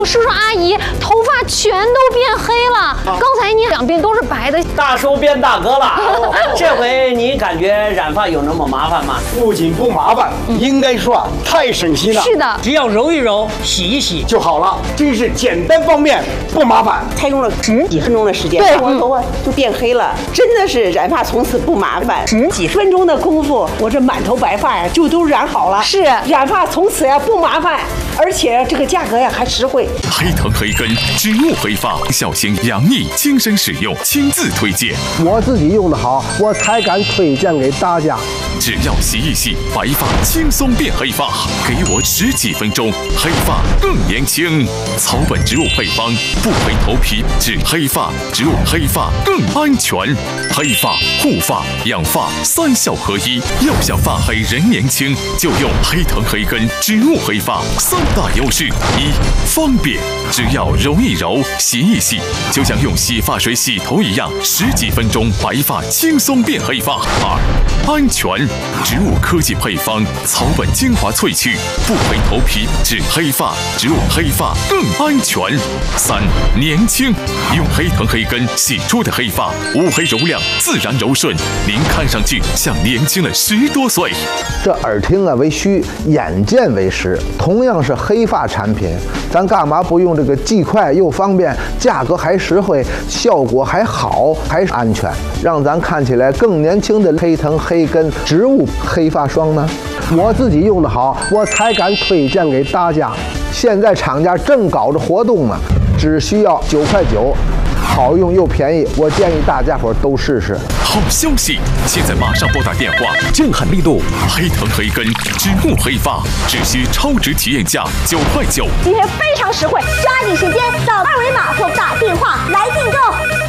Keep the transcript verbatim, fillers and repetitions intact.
叔叔阿姨头发全都变黑了，刚才你两鬓都是白的。 大叔变大哥了，这回你感觉染发有那么麻烦吗？ 不仅不麻烦，应该说啊，太省心了。 是的， 只要揉一揉，洗一洗就好了，真是简单方便，不麻烦。 才用了十几分钟的时间， 对， 我头发就变黑了，真的是染发从此不麻烦。十几分钟的功夫，我这满头白发呀就都染好了。 是， 染发从此呀不麻烦，而且这个价格呀还实惠。 黑藤黑根植物黑发，小型洋溢，亲身使用，亲自推荐。 我自己用的好，我才敢推荐给大家。 只要洗一洗，白发轻松变黑发，给我十几分钟，黑发更年轻。草本植物配方，不黑头皮，治黑发，植物黑发更安全。黑发、护发、养发三效合一，要想发黑人年轻，就用黑藤黑根植物黑发。三大优势：一、方便，只要揉一揉、洗一洗，就像用洗发水洗头一样，十几分钟白发轻松变黑发。二、安全，植物科技配方，草本精华萃取，不黑头皮，治黑发，植物黑发更安全。三、年轻，用黑藤黑根洗出的黑发，无黑柔亮，自然柔顺，您看上去像年轻了十多岁。 这耳听啊为虚，眼见为实。同样是黑发产品，咱干嘛不用这个既快又方便，价格还实惠，效果还好，还是安全，让咱看起来更年轻的黑藤黑根植物黑发霜呢？我自己用的好，我才敢推荐给大家。现在厂家正搞着活动呢，只需要九块九。好用又便宜，我建议大家伙都试试。 好消息！现在马上拨打电话，震撼力度，黑藤黑根植物黑发，只需超值体验价九块九。 今天非常实惠，抓紧时间到二维